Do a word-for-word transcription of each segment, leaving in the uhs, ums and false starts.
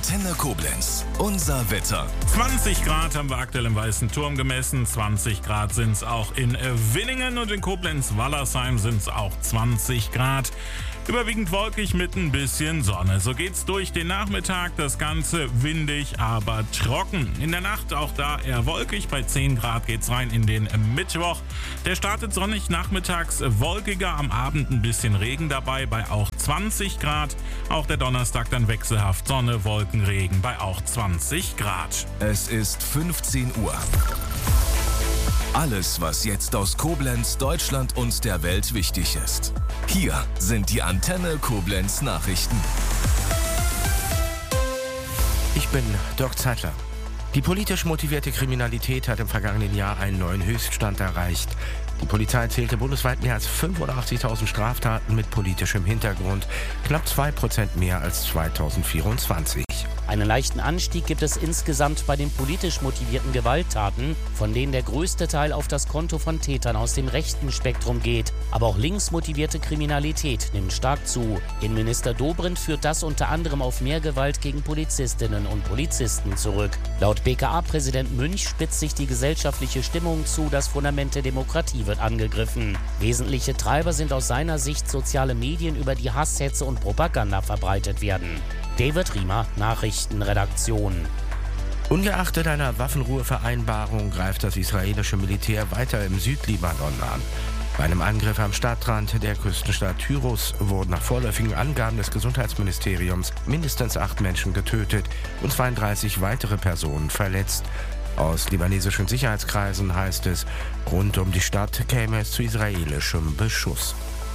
Antenne Koblenz. Unser Wetter. zwanzig Grad haben wir aktuell im Weißen Turm gemessen. zwanzig Grad sind es auch in Winningen und in Koblenz-Wallersheim sind es auch zwanzig Grad. Überwiegend wolkig mit ein bisschen Sonne. So geht's durch den Nachmittag. Das Ganze windig, aber trocken. In der Nacht auch da eher wolkig. Bei zehn Grad geht's rein in den Mittwoch. Der startet sonnig, nachmittags wolkiger. Am Abend ein bisschen Regen dabei bei auch zwanzig Grad. Auch der Donnerstag dann wechselhaft Sonne, Wolken, Regen bei auch zwanzig Grad. Es ist fünfzehn Uhr. Alles, was jetzt aus Koblenz, Deutschland und der Welt wichtig ist. Hier sind die Antenne Koblenz Nachrichten. Ich bin Dirk Zeitler. Die politisch motivierte Kriminalität hat im vergangenen Jahr einen neuen Höchststand erreicht. Die Polizei zählte bundesweit mehr als fünfundachtzigtausend Straftaten mit politischem Hintergrund, knapp zwei Prozent mehr als zweitausendvierundzwanzig. Einen leichten Anstieg gibt es insgesamt bei den politisch motivierten Gewalttaten, von denen der größte Teil auf das Konto von Tätern aus dem rechten Spektrum geht. Aber auch links motivierte Kriminalität nimmt stark zu. Innenminister Dobrindt führt das unter anderem auf mehr Gewalt gegen Polizistinnen und Polizisten zurück. Laut B K A-Präsident Münch spitzt sich die gesellschaftliche Stimmung zu, das Fundament der Demokratie wird angegriffen. Wesentliche Treiber sind aus seiner Sicht soziale Medien, über die Hass, Hetze und Propaganda verbreitet werden. David Riemer, Nachrichtenredaktion. Ungeachtet einer Waffenruhevereinbarung greift das israelische Militär weiter im Südlibanon an. Bei einem Angriff am Stadtrand der Küstenstadt Tyros wurden nach vorläufigen Angaben des Gesundheitsministeriums mindestens acht Menschen getötet und zweiunddreißig weitere Personen verletzt. Aus libanesischen Sicherheitskreisen heißt es, rund um die Stadt käme es zu israelischem Beschuss.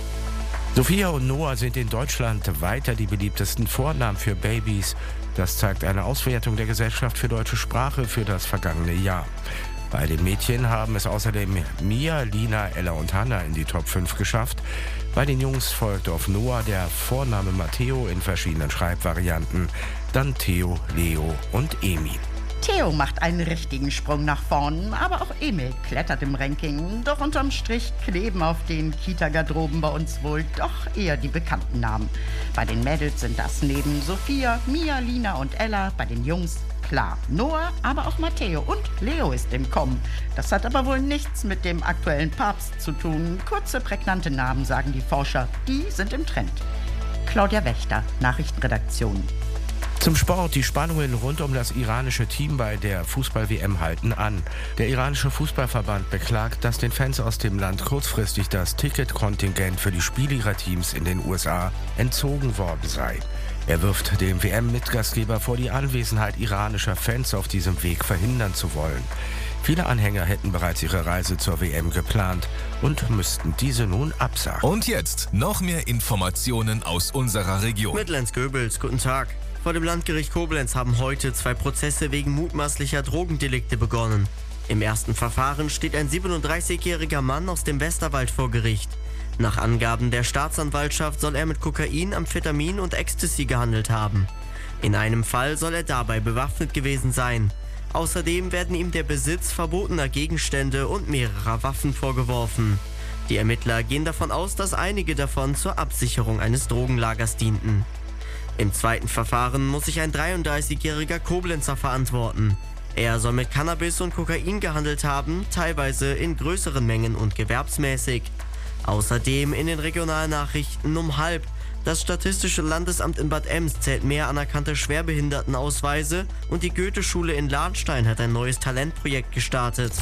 Sophia und Noah sind in Deutschland weiter die beliebtesten Vornamen für Babys. Das zeigt eine Auswertung der Gesellschaft für deutsche Sprache für das vergangene Jahr. Bei den Mädchen haben es außerdem Mia, Lina, Ella und Hannah in die Top fünf geschafft. Bei den Jungs folgt auf Noah der Vorname Matteo in verschiedenen Schreibvarianten, dann Theo, Leo und Emil. Theo macht einen richtigen Sprung nach vorn, aber auch Emil klettert im Ranking. Doch unterm Strich kleben auf den Kita-Garderoben bei uns wohl doch eher die bekannten Namen. Bei den Mädels sind das neben Sophia, Mia, Lina und Ella, bei den Jungs klar Noah, aber auch Matteo und Leo ist im Kommen. Das hat aber wohl nichts mit dem aktuellen Papst zu tun. Kurze, prägnante Namen, sagen die Forscher, die sind im Trend. Claudia Wächter, Nachrichtenredaktion. Zum Sport. Die Spannungen rund um das iranische Team bei der Fußball-W M halten an. Der iranische Fußballverband beklagt, dass den Fans aus dem Land kurzfristig das Ticketkontingent für die Spiele ihrer Teams in den U S A entzogen worden sei. Er wirft dem W M-Mitgastgeber vor, die Anwesenheit iranischer Fans auf diesem Weg verhindern zu wollen. Viele Anhänger hätten bereits ihre Reise zur W M geplant und müssten diese nun absagen. Und jetzt noch mehr Informationen aus unserer Region. Mittellands-Göbels, guten Tag. Vor dem Landgericht Koblenz haben heute zwei Prozesse wegen mutmaßlicher Drogendelikte begonnen. Im ersten Verfahren steht ein siebenunddreißigjähriger Mann aus dem Westerwald vor Gericht. Nach Angaben der Staatsanwaltschaft soll er mit Kokain, Amphetamin und Ecstasy gehandelt haben. In einem Fall soll er dabei bewaffnet gewesen sein. Außerdem werden ihm der Besitz verbotener Gegenstände und mehrerer Waffen vorgeworfen. Die Ermittler gehen davon aus, dass einige davon zur Absicherung eines Drogenlagers dienten. Im zweiten Verfahren muss sich ein dreiunddreißigjähriger Koblenzer verantworten. Er soll mit Cannabis und Kokain gehandelt haben, teilweise in größeren Mengen und gewerbsmäßig. Außerdem in den Regionalnachrichten um halb. Das Statistische Landesamt in Bad Ems zählt mehr anerkannte Schwerbehindertenausweise und die Goethe-Schule in Lahnstein hat ein neues Talentprojekt gestartet.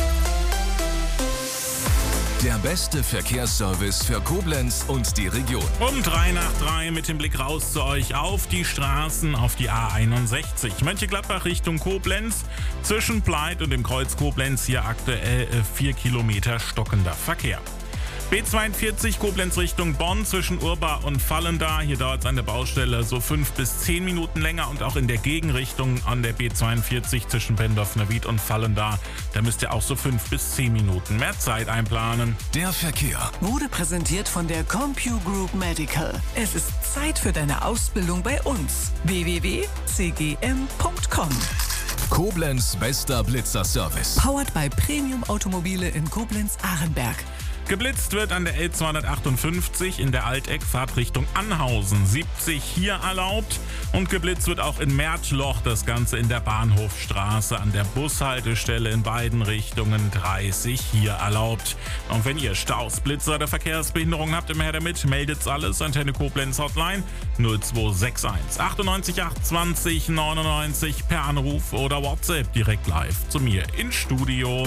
Der beste Verkehrsservice für Koblenz und die Region. Um drei nach drei mit dem Blick raus zu euch auf die Straßen, auf die A einundsechzig. Mönchengladbach Richtung Koblenz. Zwischen Pleit und dem Kreuz Koblenz hier aktuell vier Kilometer stockender Verkehr. B zweiundvierzig Koblenz Richtung Bonn zwischen Urba und Vallendar. Hier dauert es an der Baustelle so fünf bis zehn Minuten länger und auch in der Gegenrichtung an der B zweiundvierzig zwischen Bendorf-Neuwied und Vallendar. Da müsst ihr auch so fünf bis zehn Minuten mehr Zeit einplanen. Der Verkehr wurde präsentiert von der CompuGroup Medical. Es ist Zeit für deine Ausbildung bei uns. w w w punkt c g m punkt com. Koblenz bester Blitzer-Service. Powered by Premium Automobile in Koblenz-Arenberg. Geblitzt wird an der L zweihundertachtundfünfzig in der Alteck Fahrtrichtung Anhausen. siebzig hier erlaubt. Und geblitzt wird auch in Märtloch, das Ganze in der Bahnhofstraße an der Bushaltestelle in beiden Richtungen dreißig hier erlaubt. Und wenn ihr Staus, Blitzer oder Verkehrsbehinderungen habt, immer her damit, meldet's alles. Antenne Koblenz Hotline null zwei sechs eins achtundneunzig acht zwanzig neunundneunzig per Anruf oder WhatsApp direkt live zu mir ins Studio.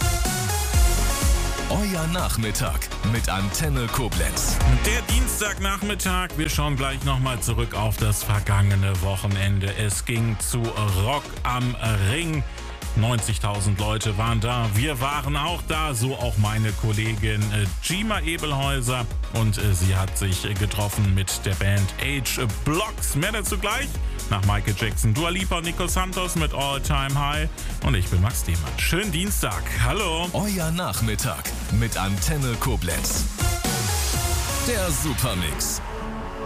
Euer Nachmittag mit Antenne Koblenz. Der Dienstagnachmittag, wir schauen gleich nochmal zurück auf das vergangene Wochenende. Es ging zu Rock am Ring. neunzigtausend Leute waren da. Wir waren auch da, so auch meine Kollegin äh, Gima Ebelhäuser. Und äh, sie hat sich äh, getroffen mit der Band H-Blocks. Mehr dazu gleich nach Michael Jackson, Dua Lipa und Nico Santos mit All Time High. Und ich bin Max Diemann. Schönen Dienstag. Hallo. Euer Nachmittag mit Antenne Koblenz. Der Supermix.